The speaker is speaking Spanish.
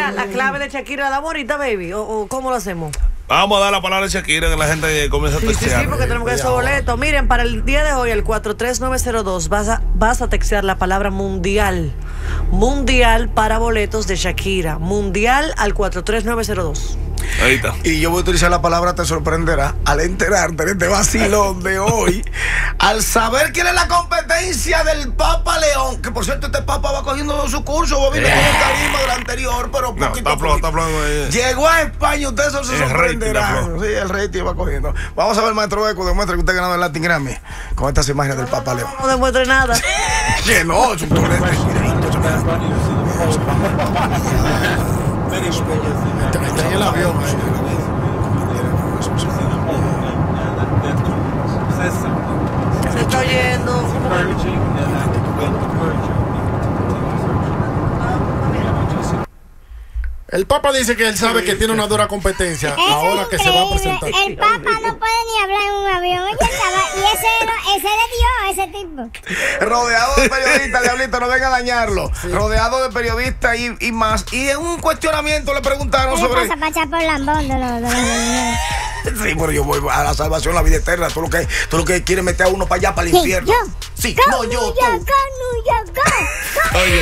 Mira, la clave de Shakira la damos ahorita, baby. ¿O cómo lo hacemos? Vamos a dar la palabra a Shakira, que la gente comienza a textear. Sí, porque tenemos que hacer boleto. Miren, para el día de hoy, el 43902, vas a textear la palabra mundial. Mundial para boletos de Shakira. Mundial al 43902. Ahí está. Y yo voy a utilizar la palabra te sorprenderá al enterarte de este vacilón de hoy, al saber quién es la competencia del Papa León, que por cierto este Papa va cogiendo su curso, va viendo con el carisma del anterior, pero No, poquito está flojo. llegó a España, usted eso se sorprenderá. Sí, el rating va cogiendo. Vamos a ver, maestro Eco, demuestra que usted ha ganado el Latin Grammy con estas imágenes del Papa León. No demuestre nada. Que no, es un torneo. Está en el avión. Se está oyendo. El Papa dice que él sabe que tiene una dura competencia ahora que se va a presentar. El Papa no puede ni hablar en un avión. Oye, y ese de Dios, ese tipo. Rodeado de periodistas, Diablito, no venga a dañarlo. Sí. Rodeado de periodistas y más. Y en un cuestionamiento le preguntaron sobre. ¿Qué pasa para echar por lambón de los Sí, pero yo voy a la salvación, la vida eterna. Tú lo que quieres meter a uno para allá, para el infierno. ¿Yo? Sí, no, yo. Oye.